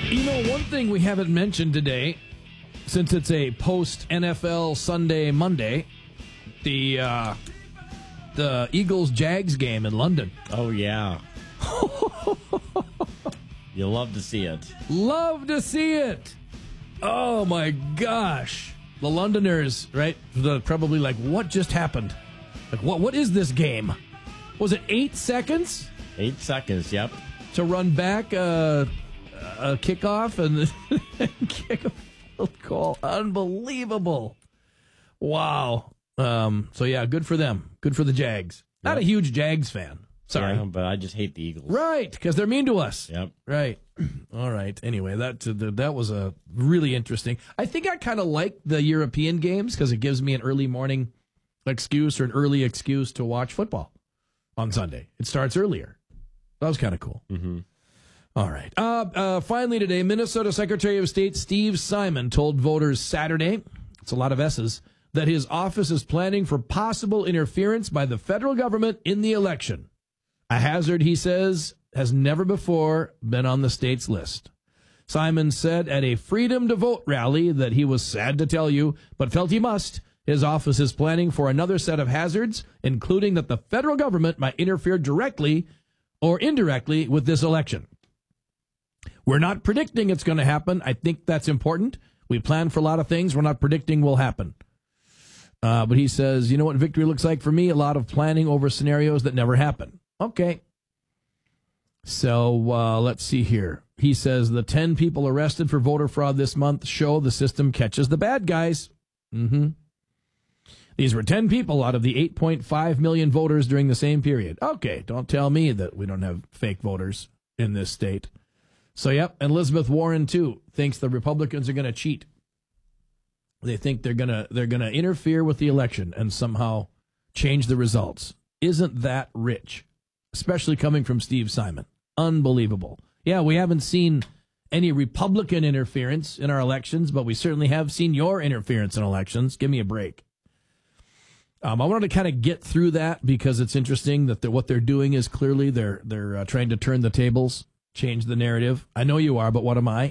You know, one thing we haven't mentioned today, since it's a post-NFL Sunday Monday, the Eagles-Jags game in London. Oh, yeah. You'll love to see it. Love to see it. Oh, my gosh. The Londoners, right, they're probably like, what just happened? Like, what is this game? Was it 8 seconds? 8 seconds, yep. To run back a kickoff and kick a field goal. Unbelievable. Wow. So, yeah, good for them. Good for the Jags. Not a huge Jags fan. Sorry. Yeah, but I just hate the Eagles. Right, because they're mean to us. Yep. Right. All right. Anyway, that was a really interesting. I think I kind of like the European games because it gives me an early morning excuse or an early excuse to watch football on Sunday. It starts earlier. That was kind of cool. Mm-hmm. All right. Finally today, Minnesota Secretary of State Steve Simon told voters Saturday, it's a lot of S's, that his office is planning for possible interference by the federal government in the election. A hazard, he says, has never before been on the state's list. Simon said at a Freedom to Vote rally that he was sad to tell you, but felt he must. His office is planning for another set of hazards, including that the federal government might interfere directly or indirectly with this election. We're not predicting it's going to happen. I think that's important. We plan for a lot of things we're not predicting will happen. But he says, you know what victory looks like for me? A lot of planning over scenarios that never happen. Okay. So let's see here. He says the 10 people arrested for voter fraud this month show the system catches the bad guys. Mm-hmm. These were 10 people out of the 8.5 million voters during the same period. Okay, don't tell me that we don't have fake voters in this state. So, yep, and Elizabeth Warren, too, thinks the Republicans are going to cheat. They think they're going to interfere with the election and somehow change the results. Isn't that rich? Especially coming from Steve Simon. Unbelievable. Yeah, we haven't seen any Republican interference in our elections, but we certainly have seen your interference in elections. Give me a break. I wanted to kind of get through that because it's interesting that what they're doing is clearly they're trying to turn the tables, change the narrative. I know you are, but what am I?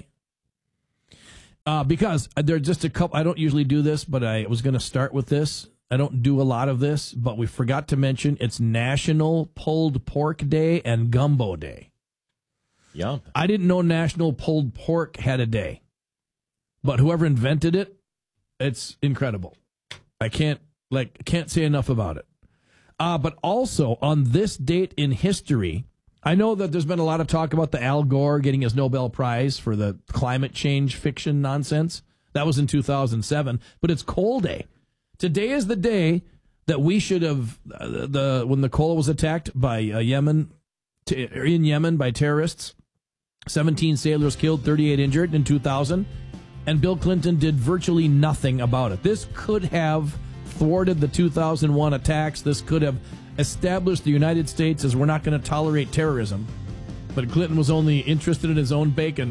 Because there are just a couple. I don't usually do this, but I was going to start with this. I don't do a lot of this, but we forgot to mention it's National Pulled Pork Day and Gumbo Day. Yeah. I didn't know National Pulled Pork had a day, but whoever invented it, it's incredible. I can't say enough about it. But also on this date in history, I know that there's been a lot of talk about the Al Gore getting his Nobel Prize for the climate change fiction nonsense. That was in 2007, but it's Coal Day. Today is the day that we should have when the coal was attacked by in Yemen by terrorists. 17 sailors killed, 38 injured in 2000, and Bill Clinton did virtually nothing about it. This could have thwarted the 2001 attacks. This could have established the United States as we're not going to tolerate terrorism. But Clinton was only interested in his own bacon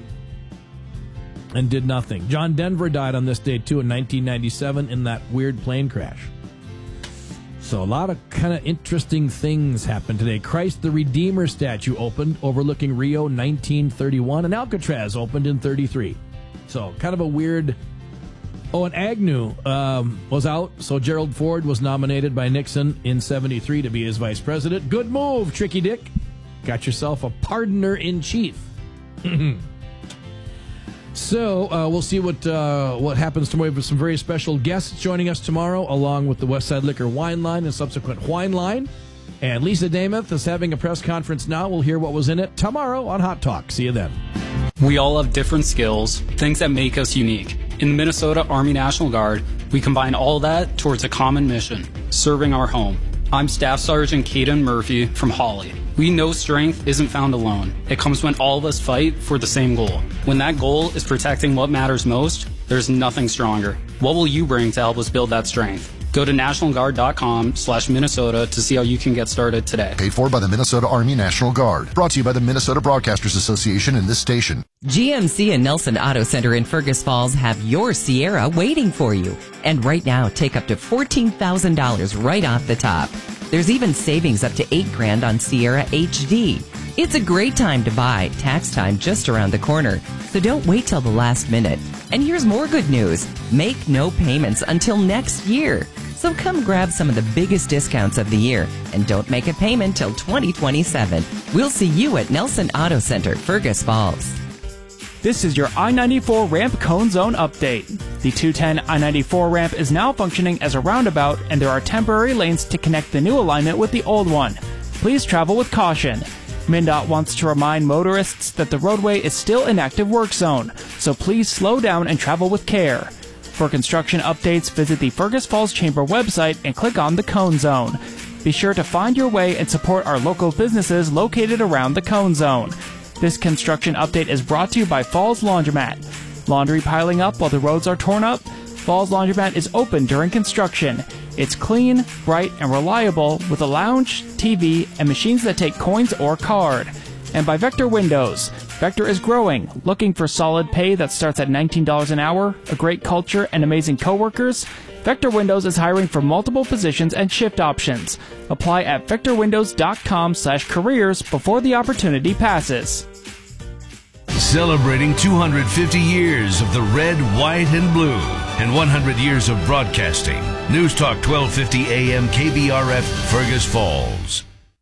and did nothing. John Denver died on this day, too, in 1997 in that weird plane crash. So a lot of kind of interesting things happened today. Christ the Redeemer statue opened overlooking Rio 1931, and Alcatraz opened in 33. So kind of a weird... Oh, and Agnew was out, so Gerald Ford was nominated by Nixon in 73 to be his vice president. Good move, Tricky Dick. Got yourself a pardoner-in-chief. So we'll see what happens tomorrow. We have some very special guests joining us tomorrow, along with the Westside Liquor Wine Line and subsequent Wine Line. And Lisa Damath is having a press conference now. We'll hear what was in it tomorrow on Hot Talk. See you then. We all have different skills, things that make us unique. In the Minnesota Army National Guard, we combine all that towards a common mission, serving our home. I'm Staff Sergeant Caden Murphy from Hawley. We know strength isn't found alone. It comes when all of us fight for the same goal. When that goal is protecting what matters most, there's nothing stronger. What will you bring to help us build that strength? Go to nationalguard.com/Minnesota to see how you can get started today. Paid for by the Minnesota Army National Guard. Brought to you by the Minnesota Broadcasters Association and this station. GMC and Nelson Auto Center in Fergus Falls have your Sierra waiting for you. And right now, take up to $14,000 right off the top. There's even savings up to $8,000 on Sierra HD. It's a great time to buy. Tax time just around the corner. So don't wait till the last minute. And here's more good news. Make no payments until next year. So come grab some of the biggest discounts of the year and don't make a payment till 2027. We'll see you at Nelson Auto Center, Fergus Falls. This is your I-94 ramp cone zone update. The 210 I-94 ramp is now functioning as a roundabout, and there are temporary lanes to connect the new alignment with the old one. Please travel with caution. MnDOT wants to remind motorists that the roadway is still an active work zone, so please slow down and travel with care. For construction updates, visit the Fergus Falls Chamber website and click on the Cone Zone. Be sure to find your way and support our local businesses located around the Cone Zone. This construction update is brought to you by Falls Laundromat. Laundry piling up while the roads are torn up? Falls Laundromat is open during construction. It's clean, bright, and reliable with a lounge, TV, and machines that take coins or card. And by Vector Windows. Vector is growing, looking for solid pay that starts at $19 an hour, a great culture, and amazing coworkers. Vector Windows is hiring for multiple positions and shift options. Apply at vectorwindows.com/careers before the opportunity passes. Celebrating 250 years of the red, white, and blue and 100 years of broadcasting. News Talk 1250 AM KBRF, Fergus Falls.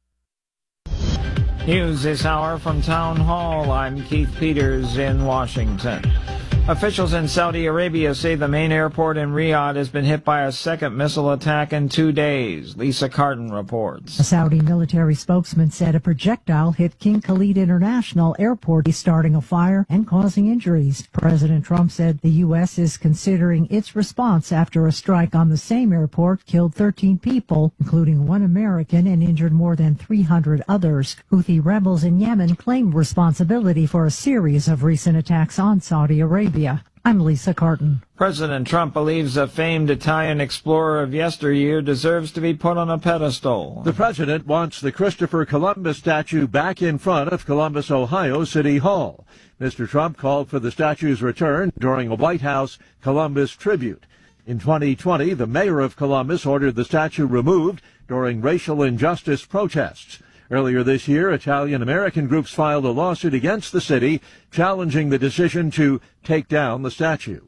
News this hour from Town Hall. I'm Keith Peters in Washington. Officials in Saudi Arabia say the main airport in Riyadh has been hit by a second missile attack in 2 days. Lisa Carton reports. A Saudi military spokesman said a projectile hit King Khalid International Airport, starting a fire and causing injuries. President Trump said the U.S. is considering its response after a strike on the same airport killed 13 people, including 1 American, and injured more than 300 others. Houthi rebels in Yemen claim responsibility for a series of recent attacks on Saudi Arabia. I'm Lisa Carton. President Trump believes a famed Italian explorer of yesteryear deserves to be put on a pedestal. The president wants the Christopher Columbus statue back in front of Columbus, Ohio City Hall. Mr. Trump called for the statue's return during a White House Columbus tribute. In 2020, the mayor of Columbus ordered the statue removed during racial injustice protests. Earlier this year, Italian-American groups filed a lawsuit against the city, challenging the decision to take down the statue.